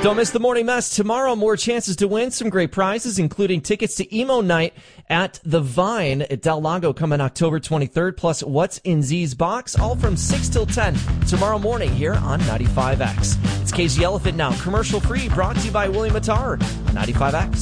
Don't miss the Morning Mess. Tomorrow, more chances to win some great prizes, including tickets to Emo Night at the Vine at Del Lago coming October 23rd, plus What's in Z's Box, all from 6 till 10 tomorrow morning here on 95X. It's KZ Elephant now, commercial free, brought to you by William Mattar on 95X.